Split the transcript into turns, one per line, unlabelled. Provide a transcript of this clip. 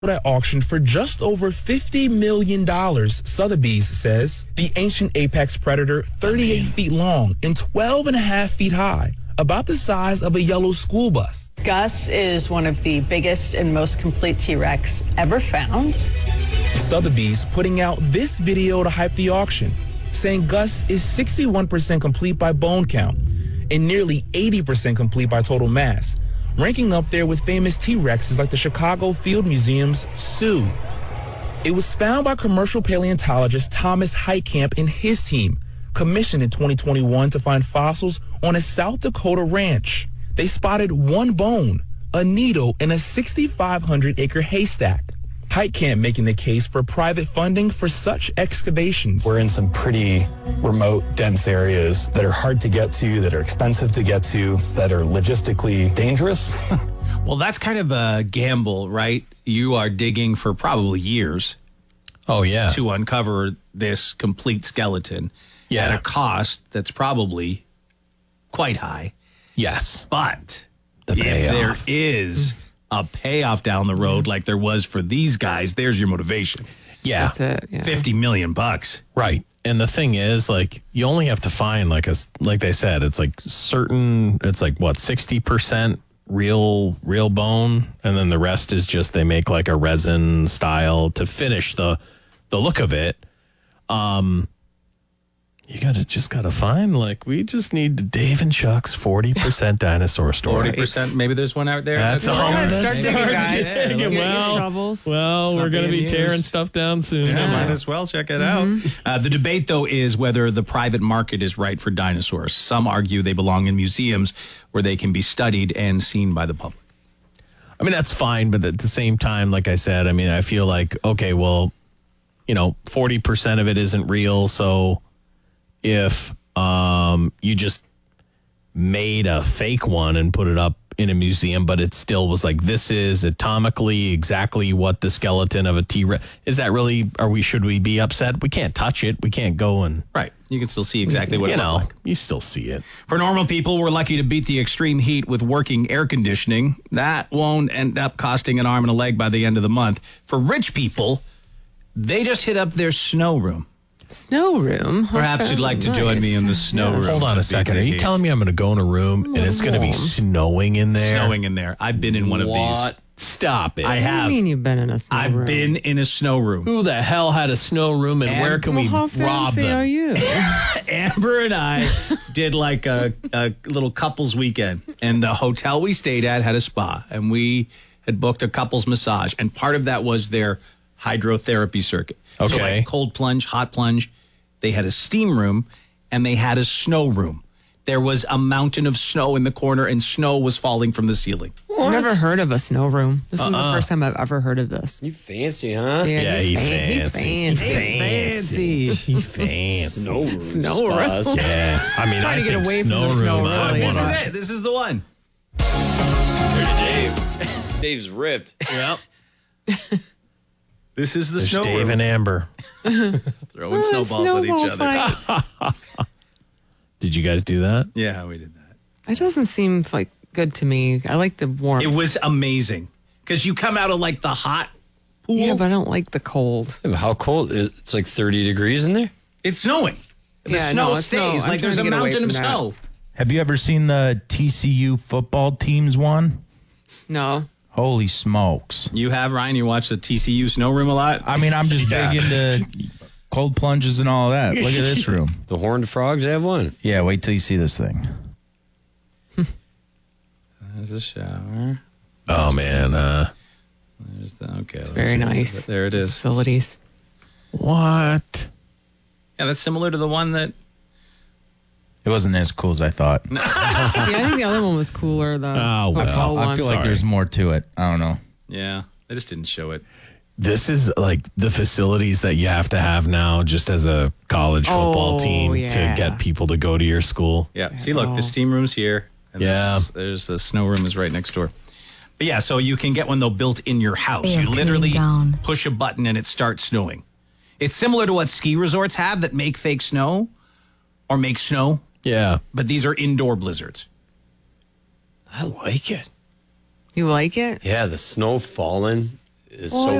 at auction for just over $50 million, Sotheby's says. The ancient apex predator, 38 feet long and 12 and a half feet high, about the size of a yellow school bus.
Gus is one of the biggest and most complete T-Rex ever found.
Sotheby's putting out this video to hype the auction, saying Gus is 61% complete by bone count and nearly 80% complete by total mass, ranking up there with famous T-Rexes like the Chicago Field Museum's Sue. It was found by commercial paleontologist Thomas Heitkamp and his team, commissioned in 2021 to find fossils on a South Dakota ranch. They spotted one bone, a needle, in a 6,500-acre haystack. Heitkamp making the case for private funding for such excavations.
We're in some pretty remote, dense areas that are hard to get to, that are expensive to get to, that are logistically dangerous.
Well, that's kind of a gamble, right? You are digging for probably years.
Oh, yeah.
To uncover this complete skeleton at a cost that's probably quite high.
Yes.
But
the
if there is a payoff down the road like there was for these guys, there's your motivation.
Yeah.
That's it. Yeah.
$50 million.
Right. And the thing is, like, you only have to find like they said, it's like 60% real bone, and then the rest is just they make like a resin style to finish the look of it. You gotta find, like, we just need Dave and Chuck's 40% dinosaur story.
40%, maybe there's one out there.
That's all.
Start digging, guys.
Yeah,
Get your
well,
shovels.
Well, we're going to be tearing stuff down soon.
Yeah, might as well check it out. The debate, though, is whether the private market is right for dinosaurs. Some argue they belong in museums where they can be studied and seen by the public.
I mean, that's fine, but at the same time, like I said, I mean, I feel like, okay, well, 40% of it isn't real, so if you just made a fake one and put it up in a museum, but it still was like, this is atomically exactly what the skeleton of a T-Rex is. That really, should we be upset? We can't touch it. We can't go and
right. You can still see exactly what it looks like.
You still see it.
For normal people, we're lucky to beat the extreme heat with working air conditioning. That won't end up costing an arm and a leg by the end of the month. For rich people, they just hit up their snow room.
Snow room?
Perhaps you'd like to join me in the snow room.
Hold on a second. Are you telling me I'm going to go in a room and it's going to be snowing in there?
Snowing in there. I've been in one of these.
Stop it.
I have.
What do you mean you've been in a snow room?
I've been in a snow room.
Who the hell had a snow room and where can we
how
rob
fancy
them?
are you?
Amber and I did like a little couples weekend, and the hotel we stayed at had a spa, and we had booked a couples massage, and part of that was their hydrotherapy circuit.
Okay.
So like cold plunge, hot plunge. They had a steam room, and they had a snow room. There was a mountain of snow in the corner, and snow was falling from the ceiling.
I've never heard of a snow room. This is the first time I've ever heard of this.
You fancy, huh?
Yeah,
he's
He's
fancy.
fancy.
He's fancy.
Snow room.
Snow room.
spas.
Yeah. I mean,
Trying
I
to get
think
away from the snow,
room, I
really.
wanna-
This is it. This is the one.
Dave. Dave's ripped.
Yep. This is the
There's
snow
Dave
room.
and Amber.
Throwing snowballs at each other.
Did you guys do that?
Yeah, we did that.
It doesn't seem like good to me. I like the warmth.
It was amazing because you come out of like the hot pool.
Yeah, but I don't like the cold.
How cold? It's like 30 degrees in there?
It's snowing. The
Yeah,
snow
no, it's
stays.
snow. I'm
Like there's a
trying to get away
mountain of
from that.
snow.
Have you ever seen the TCU football teams one?
No.
Holy smokes.
You have, Ryan? You watch the TCU snow room a lot?
I mean, I'm just big into cold plunges and all that. Look at this room.
The Horned Frogs have one.
Yeah, wait till you see this thing.
There's the shower.
Oh, man.
There's the, okay. It's
very nice.
There it is.
Facilities.
What?
Yeah, that's similar to the one that...
It wasn't as cool as I thought.
Yeah, I think the other one was cooler. The
Oh, well.
hotel
I
one.
feel like there's more to it. I don't know.
Yeah, they just didn't show it.
This is like the facilities that you have to have now just as a college football team
yeah.
to get people to go to your school.
Yeah. See, look, the steam room's here. And
Yeah.
There's the snow room is right next door. But yeah, so you can get one, though, built in your house.
They are
You literally
coming down.
push a button and it starts snowing. It's similar to what ski resorts have that make fake snow or make snow,
Yeah.
but these are indoor blizzards.
I like it.
You like it?
Yeah, the snow falling. is
Well,
so